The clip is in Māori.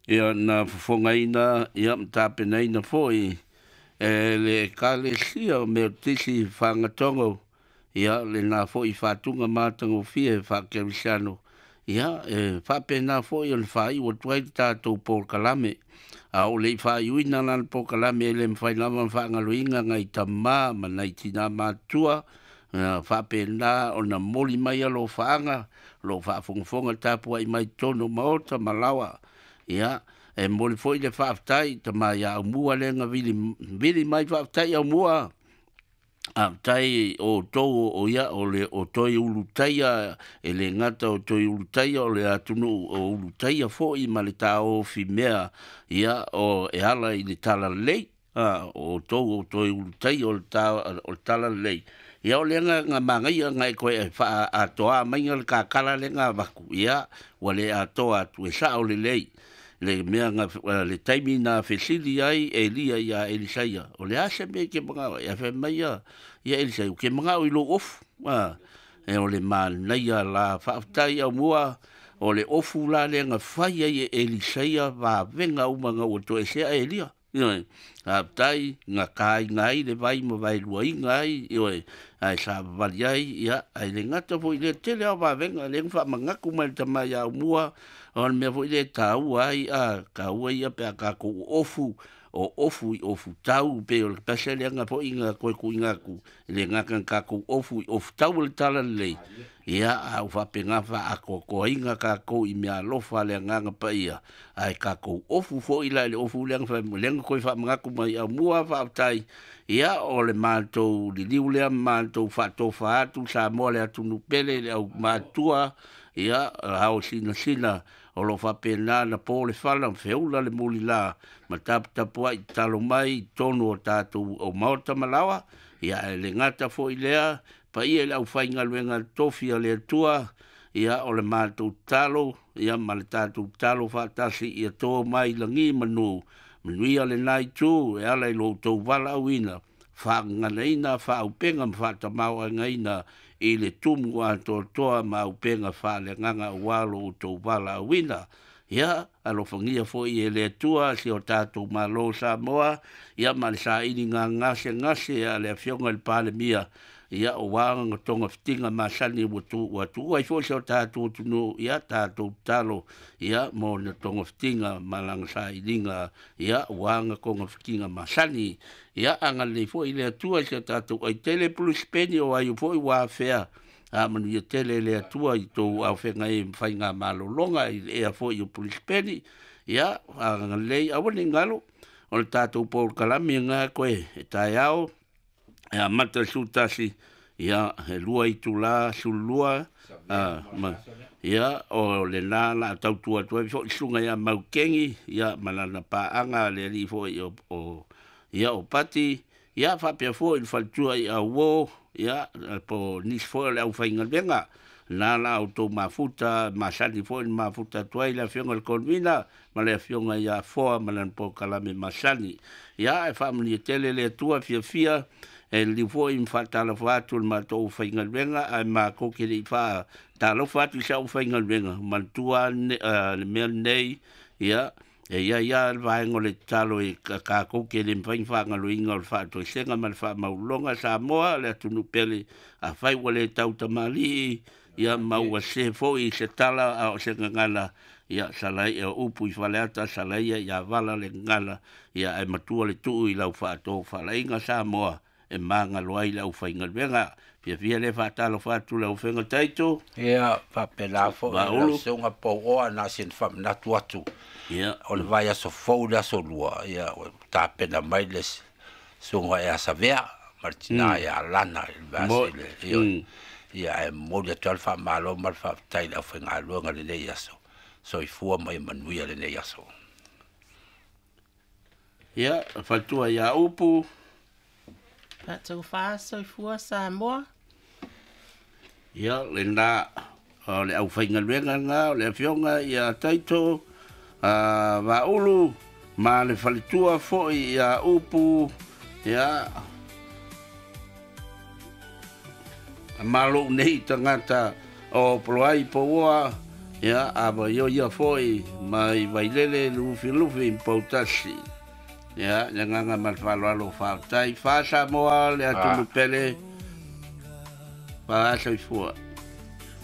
ia na fofongaina ia mtapenaina foi le kalesia o me tisi whangatongo ia le na foi whatunga mātango fie whakerisano ia whapena foi o le whai o tuai tātou Paul Kalame a o le whai uina lan Paul Kalame le mwhainama whangaluinga ngai tamā manai tina mātua whapena o na moli mai alo whaanga lo whafonga tāpua i mai tono maota malawa ia moli foi le whaaftai ta mai au mua le nga vili mai whaaftai au mua a tai o tau o ia o le o toi ulutaia e le ngata o toi ulutaia o le atunu o ulutaia foi ma le tau fimea ia o e ala i le tala lei o tau o toi ulutaia o le tala lei ia o le nga mangai nga koe fa atoa mai ngal ka kala le nga vaku ia o le atoa tu sa o le lei le mea nga le taimi na fesili ai e lia ia Elisaia o le ase me ke mga ia fe mai ia Elisaia ke mga o ilo of e o le man na ia la whaaftai au mua o le ofu la le nga whai ai Elisaia va venga umanga o to e sea Elia tai nga kai ngai le vai mo vai luai ngai ai sa vali ai ia ai le ngata foi le tele va venga le fa manga kuma te mai au mua on me foi le tau ai ka ua ia pe ka ko ofu tau pe o pese le nga po inga ko inga ku le nga kan ka ko ofu tau le tala le ia au fa penga fa ko inga ka ko i me alofa le nga pa ia ai ka ko ofu fo ila le ofu le fa le ko fa nga ku mai au mua fa tai ia o le manto li le manto fa to fa tu sa mo le tu nu pele le au matua ia au sina o lo fa pena na po le fala feula le muli la ma tap ai talo mai tonu o tatu o maota malawa ia le ngata fo ilea pa ia le au fainga luenga tofi le tua ia o le mātou talo ia ma le tātou talo fa tasi ia tō mai langi manu ia le nai tū e ala i lo tau wala wina fa nganaina fa upenga fa tamau ngaina i le tumu a toa ma upenga fa le nganga walo to wala wina ia alo fangia fo i le tua si o tatou malo sa moa ia ma le sa ini ngase a le fionga le pale mia ia o wanga tonga fitinga ma sani watu ai fo si o tatou tunu ia tatou talo ia mo na tonga fitinga malang sa ininga ia wanga konga fitinga ma sani ia anga le fo i le tua si o tatou ai tele plus peni o ai fo i wa fea manu ia tele le atua i tō au whenga e whainga malolonga e a fo i o pulispeni ia anga lei awane ngalo o le tātou Paul Kalame ngā koe e tai au e a mata sutasi ia he lua i tu la sulua ia o le nā la tau tua tua fo i sunga ia maukengi ia malana paanga le li fo i o pati ia whapea fo i whaltua i a wo ia po nis fo le au whainga venga na la auto mafuta masani fo i mafuta tuai la fionga le konvina ma le fionga ia foa malan po Kalame masani ia e whamani e tele le tua fia e li fo i mwhatala whatu le mato au whainga venga ai ma koke li wha talo whatu sa au whainga venga mantua le mea nei ia e ia vaenga le talo e ka koke le mwhainga luinga o le whatu e senga ma le wha maulonga sa moa le atunu pele a whai wale tau tamali ia maua se fo i se tala a o se ngala ia salai e upu i whaleata salai ia vala le ngala ia e matua le tuu i lau whaato whalainga sa moa e manga loai lau whainga venga pia le whaatalo whaatu lau whenga taito ia whapela fo i seunga po oa na sin whamnatu atu o le vai aso fou le aso lua ia ta pena mai les sunga e asavea martina ia lana il vasile ia e molia tu alfa malo mal fa tai la fenga luanga le nei aso so i fua mai manuia le nei aso ia fatua ia upu Patu fa so i fua sa moa ia le na le au whainga luenga ngā le fionga ia taito va ulu ma le falitua fo ia upu ia malo nei tangata o ploai po wa Ia, awa ia foi, mai wailele lufi mpautasi. Ia, nganga malwalo whautai, whasa moa le atu pele, whaasa i fua.